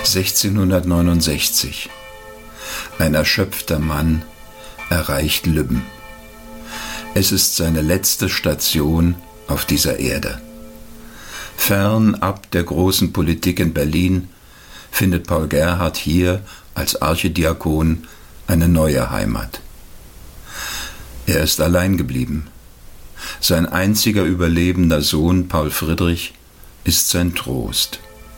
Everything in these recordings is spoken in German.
1669. Ein erschöpfter Mann erreicht Lübben. Es ist seine letzte Station auf dieser Erde. Fernab der großen Politik in Berlin findet Paul Gerhardt hier als Archidiakon eine neue Heimat. Er ist allein geblieben. Sein einziger überlebender Sohn, Paul Friedrich, ist sein Trost.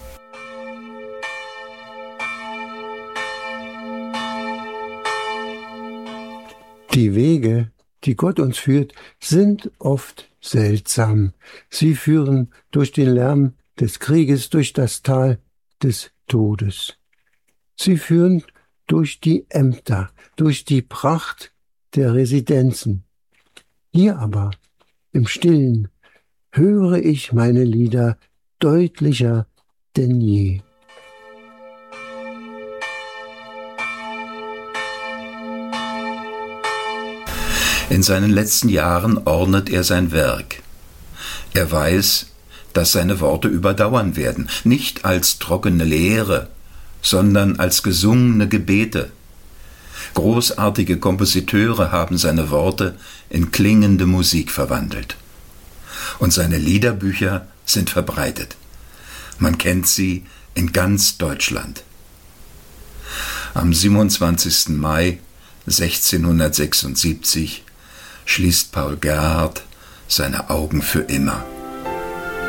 Die Wege, die Gott uns führt, sind oft seltsam. Sie führen durch den Lärm des Krieges, durch das Tal des Todes. Sie führen durch die Ämter, durch die Pracht der Residenzen. Hier aber, im Stillen, höre ich meine Lieder deutlicher denn je. In seinen letzten Jahren ordnet er sein Werk. Er weiß, dass seine Worte überdauern werden, nicht als trockene Lehre, sondern als gesungene Gebete. Großartige Kompositeure haben seine Worte in klingende Musik verwandelt. Und seine Liederbücher sind verbreitet. Man kennt sie in ganz Deutschland. Am 27. Mai 1676 schließt Paul Gerhardt seine Augen für immer.